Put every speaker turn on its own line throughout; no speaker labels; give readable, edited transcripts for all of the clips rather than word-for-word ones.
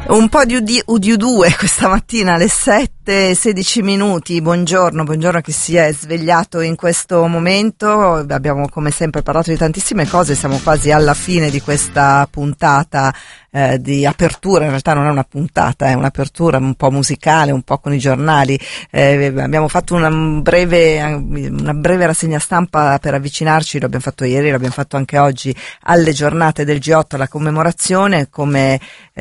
Un po' di UD2 questa mattina alle 7:16. Buongiorno a chi si è svegliato in questo momento. Abbiamo come sempre parlato di tantissime cose, siamo quasi alla fine di questa puntata di apertura. In realtà non è una puntata, è un'apertura un po' musicale, un po' con i giornali. Abbiamo fatto una breve rassegna stampa per avvicinarci, l'abbiamo fatto ieri, l'abbiamo fatto anche oggi, alle giornate del G8, alla commemorazione, come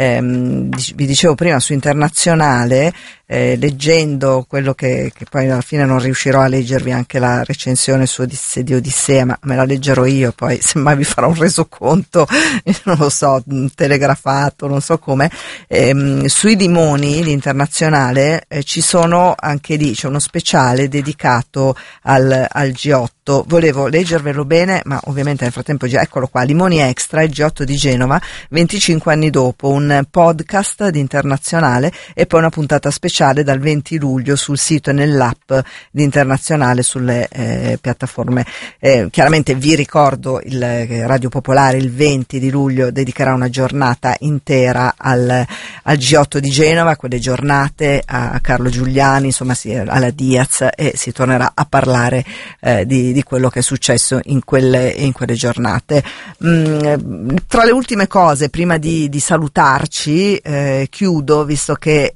vi dicevo prima, su Internazionale, leggendo quello che poi alla fine non riuscirò a leggervi anche la recensione su di Odissea, ma me la leggerò io, poi semmai vi farò un resoconto, non lo so, telegrafato, non so come. Sui limoni di Internazionale ci sono anche lì, c'è uno speciale dedicato al G8. Volevo leggervelo bene, ma ovviamente nel frattempo eccolo qua, Limoni Extra, il G8 di Genova, 25 anni dopo, un podcast di Internazionale e poi una puntata speciale dal 20 luglio sul sito e nell'app di Internazionale, sulle piattaforme. Chiaramente vi ricordo, il Radio Popolare il 20 di luglio dedicherà una giornata intera al G8 di Genova, quelle giornate a Carlo Giuliani, insomma alla Diaz, e si tornerà a parlare di quello che è successo in quelle giornate. Tra le ultime cose, prima di salutarci, chiudo, visto che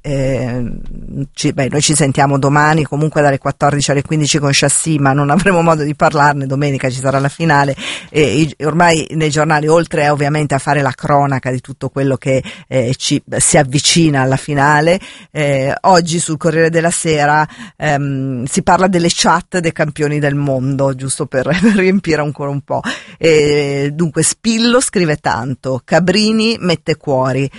noi ci sentiamo domani comunque dalle 14 alle 15 con Chassis, ma non avremo modo di parlarne. Domenica ci sarà la finale, e ormai nei giornali, oltre ovviamente a fare la cronaca di tutto quello che si avvicina alla finale, oggi sul Corriere della Sera si parla delle chat dei campioni del mondo, giusto per riempire ancora un po'. Dunque Spillo scrive tanto, Cabrini mette cuori,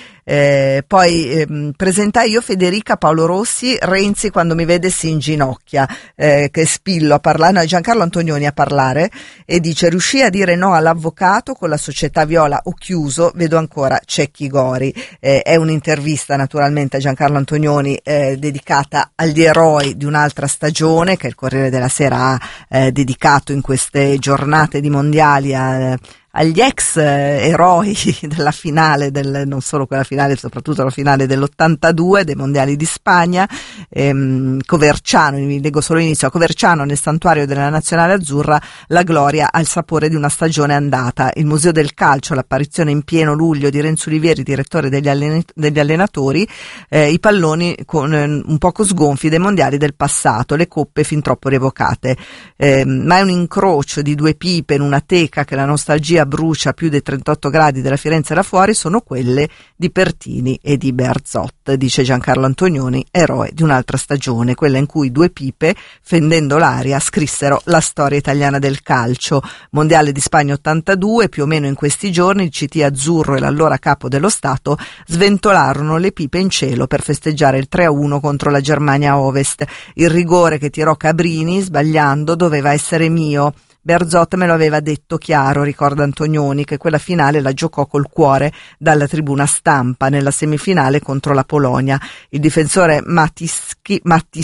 poi presentai io Federica Paolo Rossi, Renzi quando mi vede si inginocchia, che Spillo a parlare, no, Giancarlo Antonioni a parlare, e dice: riuscì a dire no all'avvocato con la società viola, ho chiuso, vedo ancora Cecchi Gori. È un'intervista naturalmente a Giancarlo Antonioni dedicata agli eroi di un'altra stagione che il Corriere della Sera ha dedicato in queste giornate di mondiali agli ex eroi della finale, non solo quella finale, soprattutto la finale dell'82 dei mondiali di Spagna. Coverciano, vi leggo solo l'inizio: a Coverciano, nel santuario della nazionale azzurra, la gloria ha il sapore di una stagione andata. Il Museo del Calcio, l'apparizione in pieno luglio di Renzo Olivieri, direttore degli allenatori, i palloni un poco sgonfi dei mondiali del passato, le coppe fin troppo rievocate, ma è un incrocio di due pipe in una teca che la nostalgia brucia a più dei 38 gradi della Firenze là fuori, sono quelle di Pertini e di Bearzot, dice Giancarlo Antonioni, eroe di un'altra stagione, quella in cui due pipe, fendendo l'aria, scrissero la storia italiana del calcio. Mondiale di Spagna 82, più o meno in questi giorni il CT azzurro e l'allora capo dello Stato sventolarono le pipe in cielo per festeggiare il 3-1 contro la Germania Ovest. Il rigore che tirò Cabrini, sbagliando, doveva essere mio. Bearzot me lo aveva detto chiaro, ricorda Antonioni, che quella finale la giocò col cuore dalla tribuna stampa nella semifinale contro la Polonia. Il difensore Matisik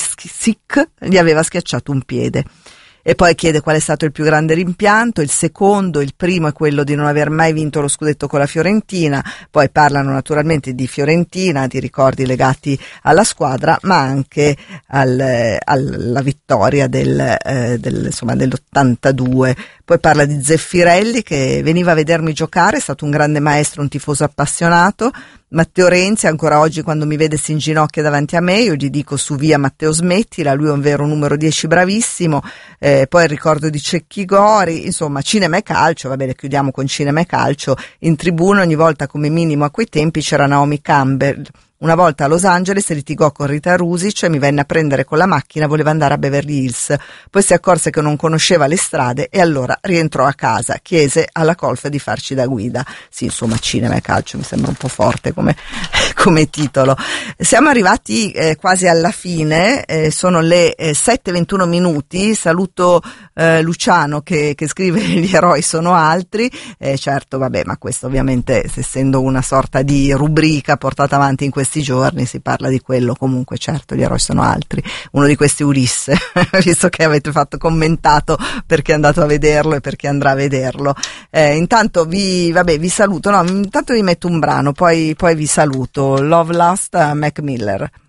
gli aveva schiacciato un piede. E poi chiede qual è stato il più grande rimpianto. Il secondo, il primo è quello di non aver mai vinto lo scudetto con la Fiorentina. Poi parlano naturalmente di Fiorentina, di ricordi legati alla squadra, ma anche alla vittoria dell'82. Poi parla di Zeffirelli, che veniva a vedermi giocare, è stato un grande maestro, un tifoso appassionato. Matteo Renzi, ancora oggi quando mi vede si inginocchia davanti a me, io gli dico su via Matteo smettila, lui è un vero numero 10 bravissimo. Poi il ricordo di Cecchi Gori, insomma cinema e calcio, va bene, chiudiamo con cinema e calcio. In tribuna ogni volta, come minimo a quei tempi, c'era Naomi Campbell. Una volta a Los Angeles litigò con Rita Rusic e mi venne a prendere con la macchina, voleva andare a Beverly Hills. Poi si accorse che non conosceva le strade e allora rientrò a casa. Chiese alla colf di farci da guida. Sì, insomma, cinema e calcio mi sembra un po' forte come titolo. Siamo arrivati quasi alla fine, sono le 7:21. Saluto Luciano che scrive gli eroi sono altri, certo vabbè, ma questo ovviamente essendo una sorta di rubrica portata avanti in questi giorni si parla di quello, comunque certo gli eroi sono altri, uno di questi Ulisse, visto che avete commentato perché è andato a vederlo e perché andrà a vederlo. Intanto vi saluto, no, intanto vi metto un brano, poi vi saluto. Love Last, Mac Miller.